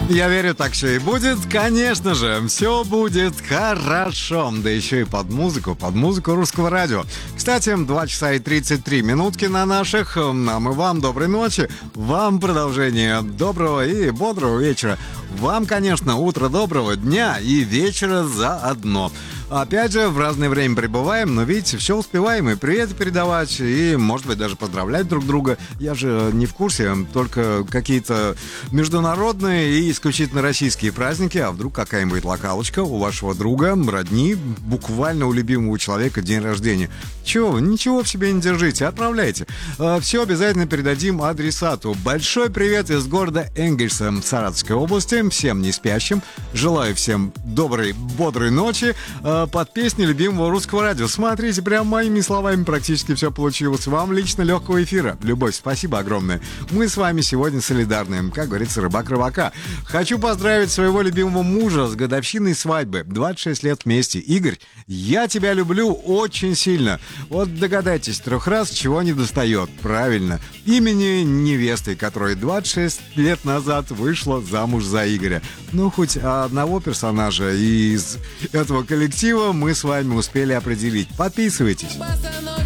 Я верю, так все и будет. Конечно же, все будет хорошо. Да еще и под музыку русского радио. Кстати, 2 часа и 33 минутки на наших. Нам и вам доброй ночи. Вам продолжение доброго и бодрого вечера. Вам, конечно, утро доброго дня и вечера заодно. Опять же, в разное время пребываем, но видите, все успеваем и приветы передавать, и, может быть, даже поздравлять друг друга. Я же не в курсе, только какие-то международные и исключительно российские праздники, а вдруг какая-нибудь локалочка у вашего друга, родни, буквально у любимого человека день рождения. Чего? Ничего в себе не держите, отправляйте. Все обязательно передадим адресату. Большой привет из города Энгельса, Саратовской области, всем не спящим. Желаю всем доброй, бодрой ночи. Под песни любимого русского радио. Смотрите, прям моими словами практически все получилось. Вам лично легкого эфира. Любовь, спасибо огромное. Мы с вами сегодня солидарны. Как говорится, рыбак рыбака. Хочу поздравить своего любимого мужа с годовщиной свадьбы. 26 лет вместе. Игорь, я тебя люблю очень сильно. Вот догадайтесь, 3 раз чего не достает. Правильно. Имени невесты, которая 26 лет назад вышла замуж за Игоря. Ну, хоть одного персонажа из этого коллектива мы с вами успели определить. Подписывайтесь.